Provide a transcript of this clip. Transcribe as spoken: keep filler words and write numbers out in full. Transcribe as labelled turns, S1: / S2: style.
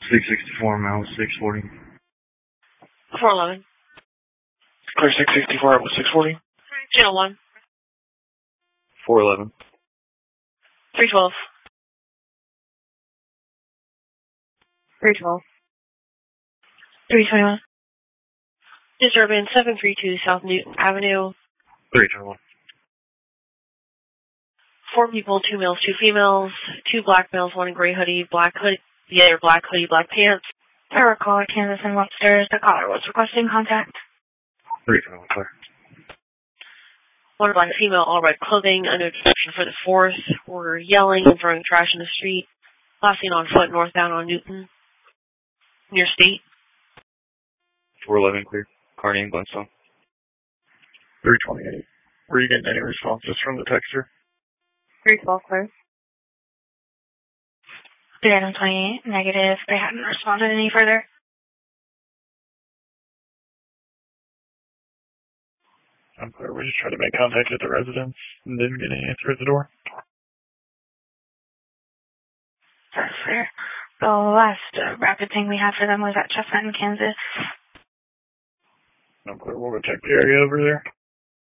S1: six sixty-four, Mile six forty.
S2: four eleven.
S3: Clear six sixty-four, six forty.
S2: Channel one.
S1: four eleven.
S2: three twelve.
S4: three twelve.
S2: three twenty-one. Disturbance seven three two South Newton Avenue.
S1: three twenty-one.
S2: Four people, two males, two females, two black males, one in gray hoodie, black hoodie, the other black hoodie, black pants.
S4: Tower caller, Kansas and Webster. The caller was requesting contact.
S1: three twenty-one, clear.
S2: One black female, all red clothing, under detection for the fourth. We're yelling and throwing trash in the street. Last seen on foot northbound on Newton. Near State.
S1: four eleven, clear. Kearney and Glenstone.
S3: three twenty-eight. Were you getting any responses from the texter?
S4: three twelve, clear. three twenty-eight, negative. They hadn't responded any further.
S3: I'm clear. We just tried to make contact with the residents and didn't get any answer at the door.
S4: That's fair. The last uh, rapid thing we had for them was at Chestnut in Kansas.
S3: I'm clear. We'll go check the area over there.